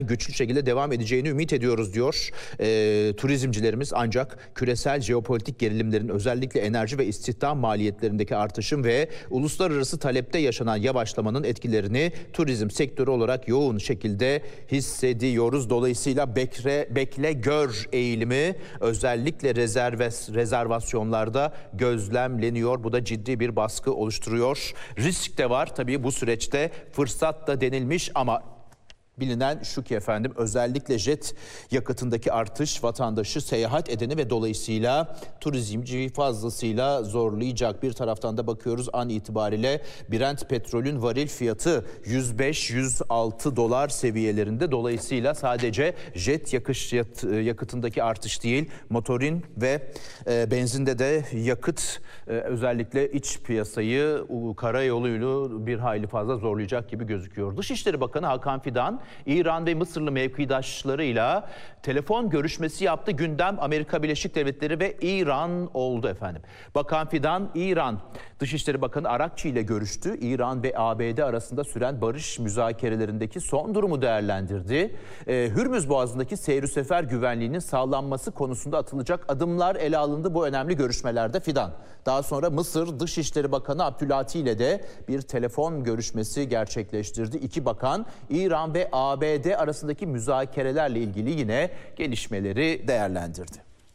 güçlü şekilde devam edeceğini ümit ediyoruz diyor turizmcilerimiz. Ancak küresel jeopolitik gerilimlerin özellikle enerji ve istihdam maliyetlerindeki artışın ve uluslararası talepte yaşanan yavaşlamanın etkilerini turizm sektörü olarak yoğun şekilde hissediyoruz. Dolayısıyla bekle gör eğilimi özellikle rezervasyonlarda gözlemleniyor. Bu da ciddi bir baskı oluşturuyor. Risk de var tabii bu süreçte, fırsat da denilmiş ama bilinen şu ki efendim, özellikle jet yakıtındaki artış vatandaşı seyahat edeni ve dolayısıyla turizmciyi fazlasıyla zorlayacak. Bir taraftan da bakıyoruz an itibariyle Brent petrolün varil fiyatı 105-106 dolar seviyelerinde. Dolayısıyla sadece jet yakıtındaki artış değil, motorin ve benzinde de yakıt özellikle iç piyasayı karayoluyla bir hayli fazla zorlayacak gibi gözüküyor. Dışişleri Bakanı Hakan Fidan, İran ve Mısırlı mevkidaşlarıyla telefon görüşmesi yaptı. Gündem Amerika Birleşik Devletleri ve İran oldu efendim. Bakan Fidan, İran Dışişleri Bakanı Arakçı ile görüştü. İran ve ABD arasında süren barış müzakerelerindeki son durumu değerlendirdi. Hürmüz Boğazı'ndaki seyir sefer güvenliğinin sağlanması konusunda atılacak adımlar ele alındı bu önemli görüşmelerde Fidan. Daha sonra Mısır Dışişleri Bakanı Abdülati ile de bir telefon görüşmesi gerçekleştirdi. İki bakan İran ve ABD arasındaki müzakerelerle ilgili yine gelişmeleri değerlendirdi.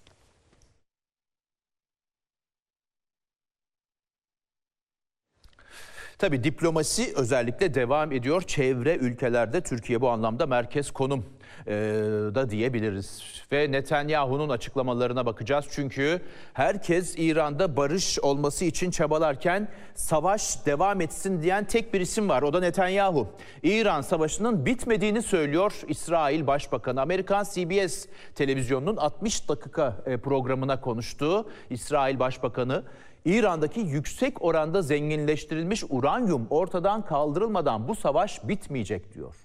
Tabii diplomasi özellikle devam ediyor. Çevre ülkelerde Türkiye bu anlamda merkez konum da diyebiliriz. Ve Netanyahu'nun açıklamalarına bakacağız. Çünkü herkes İran'da barış olması için çabalarken savaş devam etsin diyen tek bir isim var. O da Netanyahu. İran savaşının bitmediğini söylüyor İsrail Başbakanı. Amerikan CBS televizyonunun 60 dakika programına konuştu İsrail Başbakanı. İran'daki yüksek oranda zenginleştirilmiş uranyum ortadan kaldırılmadan bu savaş bitmeyecek diyor.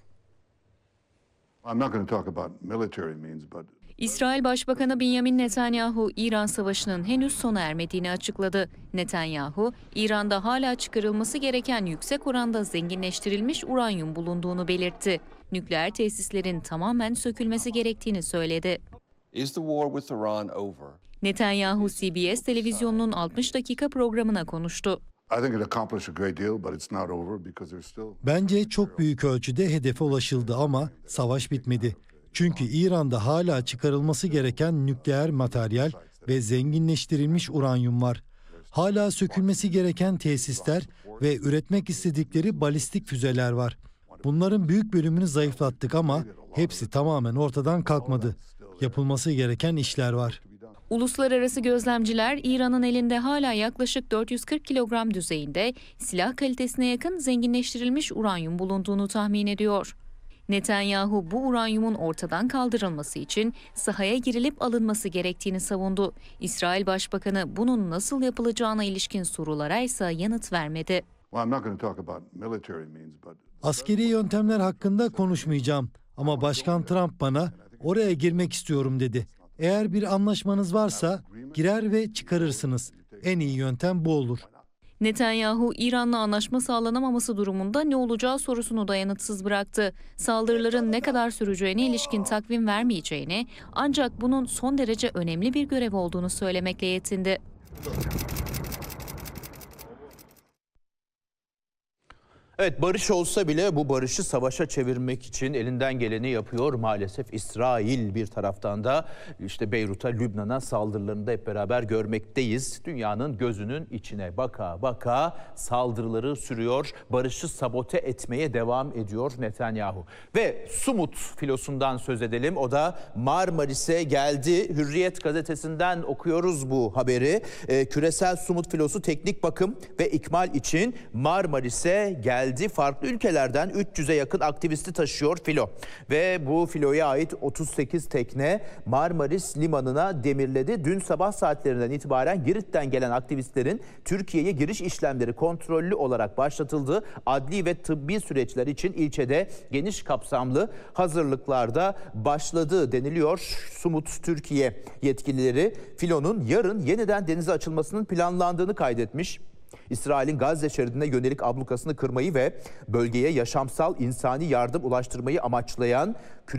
İsrail Başbakanı Benjamin Netanyahu, İran Savaşı'nın henüz sona ermediğini açıkladı. Netanyahu, İran'da hala çıkarılması gereken yüksek oranda zenginleştirilmiş uranyum bulunduğunu belirtti. Nükleer tesislerin tamamen sökülmesi gerektiğini söyledi. Netanyahu, CBS televizyonunun 60 dakika programına konuştu. Bence çok büyük ölçüde hedefe ulaşıldı ama savaş bitmedi. Çünkü İran'da hala çıkarılması gereken nükleer materyal ve zenginleştirilmiş uranyum var. Hala sökülmesi gereken tesisler ve üretmek istedikleri balistik füzeler var. Bunların büyük bölümünü zayıflattık ama hepsi tamamen ortadan kalkmadı. Yapılması gereken işler var. Uluslararası gözlemciler İran'ın elinde hala yaklaşık 440 kilogram düzeyinde silah kalitesine yakın zenginleştirilmiş uranyum bulunduğunu tahmin ediyor. Netanyahu bu uranyumun ortadan kaldırılması için sahaya girilip alınması gerektiğini savundu. İsrail Başbakanı bunun nasıl yapılacağına ilişkin sorulara ise yanıt vermedi. Askeri yöntemler hakkında konuşmayacağım ama Başkan Trump bana oraya girmek istiyorum dedi. Eğer bir anlaşmanız varsa girer ve çıkarırsınız. En iyi yöntem bu olur. Netanyahu, İran'la anlaşma sağlanamaması durumunda ne olacağı sorusunu da yanıtsız bıraktı. Saldırıların ne kadar süreceğine ilişkin takvim vermeyeceğini, ancak bunun son derece önemli bir görev olduğunu söylemekle yetindi. Evet, barış olsa bile bu barışı savaşa çevirmek için elinden geleni yapıyor maalesef İsrail. Bir taraftan da işte Beyrut'a, Lübnan'a saldırılarını da hep beraber görmekteyiz. Dünyanın gözünün içine baka baka saldırıları sürüyor. Barışı sabote etmeye devam ediyor Netanyahu. Ve Sumut filosundan söz edelim. O da Marmaris'e geldi. Hürriyet gazetesinden okuyoruz bu haberi. Küresel Sumut filosu teknik bakım ve ikmal için Marmaris'e geldi. Farklı ülkelerden 300'e yakın aktivisti taşıyor filo. Ve bu filoya ait 38 tekne Marmaris limanına demirledi. Dün sabah saatlerinden itibaren Girit'ten gelen aktivistlerin Türkiye'ye giriş işlemleri kontrollü olarak başlatıldı. Adli ve tıbbi süreçler için ilçede geniş kapsamlı hazırlıklarda başladı deniliyor. Sumut Türkiye yetkilileri filonun yarın yeniden denize açılmasının planlandığını kaydetmiş. İsrail'in Gazze şeridine yönelik ablukasını kırmayı ve bölgeye yaşamsal insani yardım ulaştırmayı amaçlayan